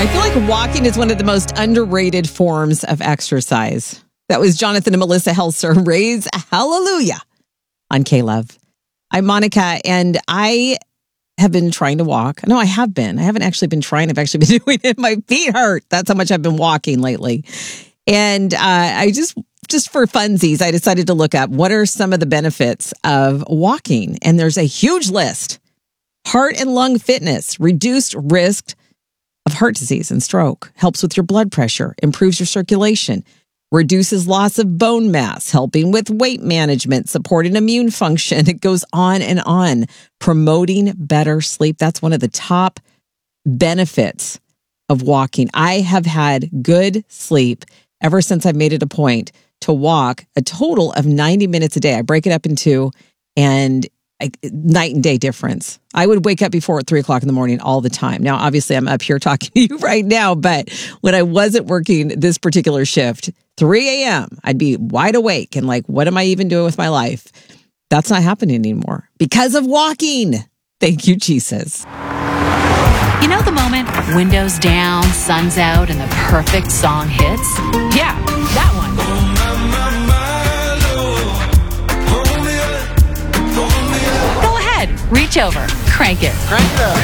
I feel like walking is one of the most underrated forms of exercise. That was Jonathan and Melissa Helser, Raise Hallelujah on K-Love. I'm Monica, and I have been trying to walk. No, I have been. I haven't actually been trying. I've actually been doing it. My feet hurt. That's how much I've been walking lately. And I just for funsies, I decided to look up what are some of the benefits of walking. And there's a huge list. Heart and lung fitness, reduced risk of heart disease and stroke, helps with your blood pressure, improves your circulation, reduces loss of bone mass, helping with weight management, supporting immune function. It goes on and on. Promoting better sleep. That's one of the top benefits of walking. I have had good sleep ever since I've made it a point to walk a total of 90 minutes a day. I break it up in two, and night and day difference. I would wake up before at 3 o'clock in the morning all the time. Now, obviously, I'm up here talking to you right now, but when I wasn't working this particular shift, 3 a.m., I'd be wide awake and like, what am I even doing with my life? That's not happening anymore because of walking. Thank you, Jesus. You know the moment, windows down, sun's out, and the perfect song hits? Yeah, that one. Go ahead, reach over, crank it. Crank it up.